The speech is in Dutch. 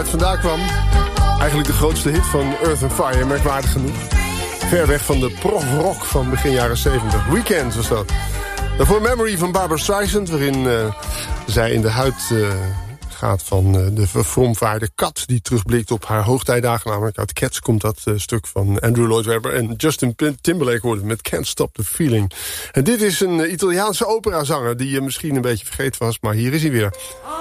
Vandaar kwam eigenlijk de grootste hit van Earth & Fire, merkwaardig genoeg. Ver weg van de prog-rock van begin jaren 70. Weekend was dat. Daarvoor Memory van Barbra Streisand, waarin zij in de huid gaat van de verfromvaarde kat die terugblikt op haar hoogtijdagen. Namelijk uit Cats komt dat stuk van Andrew Lloyd Webber en Justin Timberlake hoorde met Can't Stop the Feeling. En dit is een Italiaanse operazanger die je misschien een beetje vergeten was, maar hier is hij weer.